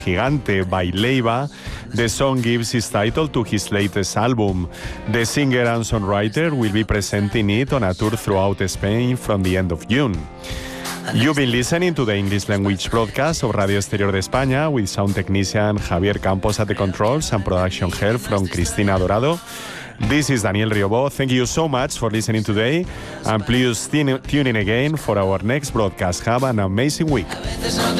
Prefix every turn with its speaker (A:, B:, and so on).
A: Gigante by Leiva. The song gives its title to his latest album. The singer and songwriter will be presenting it on a tour throughout Spain from the end of June. You've been listening to the English language broadcast of Radio Exterior de España with sound technician Javier Campos at the controls and production help from Cristina Dorado. This is Daniel Riobó. Thank you so much for listening today, and please tune in again for our next broadcast. Have an amazing week.